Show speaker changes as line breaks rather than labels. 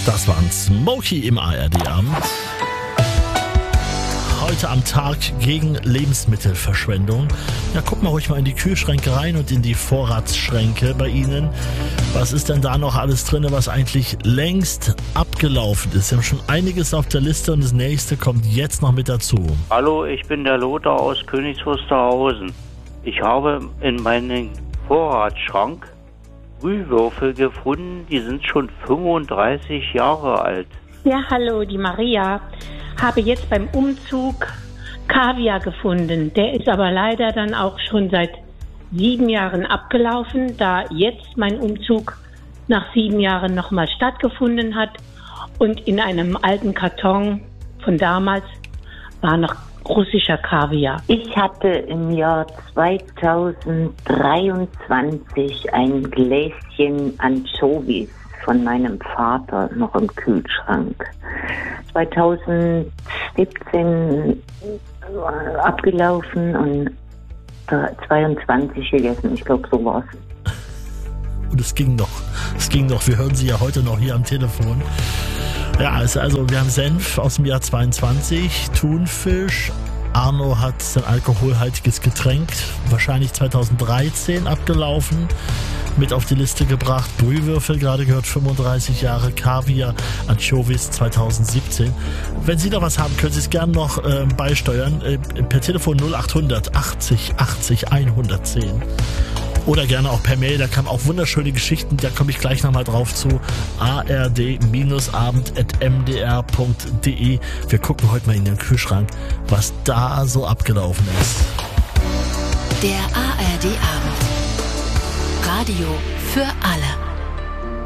Das waren Smokey im ARD-Abend. Heute am Tag gegen Lebensmittelverschwendung. Ja, guck mal ruhig mal in die Kühlschränke rein und in die Vorratsschränke bei Ihnen. Was ist denn da noch alles drin, was eigentlich längst abgelaufen ist? Sie haben schon einiges auf der Liste und das nächste kommt jetzt noch mit dazu.
Hallo, ich bin der Lothar aus Königs Wusterhausen. Ich habe in meinem Vorratsschrank Brühwürfel gefunden, die sind schon 35 Jahre alt.
Ja, hallo, die Maria. Habe jetzt beim Umzug Kaviar gefunden. Der ist aber leider dann auch schon seit 7 Jahren abgelaufen, da jetzt mein Umzug nach 7 Jahren nochmal stattgefunden hat. Und in einem alten Karton von damals war noch russischer Kaviar.
Ich hatte im Jahr 2023 ein Gläschen Anchovies von meinem Vater noch im Kühlschrank. 2017 abgelaufen und 22 gegessen. Ich glaube, so war's.
Und es ging noch. Wir hören Sie ja heute noch hier am Telefon. Ja, also wir haben Senf aus dem Jahr 22, Thunfisch. Arno hat sein alkoholhaltiges Getränk, wahrscheinlich 2013 abgelaufen, mit auf die Liste gebracht. Brühwürfel, gerade gehört, 35 Jahre. Kaviar, Anchovies 2017. Wenn Sie da was haben, können Sie es gerne noch beisteuern. Per Telefon 0800 80 80 110. Oder gerne auch per Mail, da kamen auch wunderschöne Geschichten, da komme ich gleich nochmal drauf zu. ard-abend@mdr.de. Wir gucken heute mal in den Kühlschrank, was da so abgelaufen ist.
Der ARD-Abend. Radio für alle.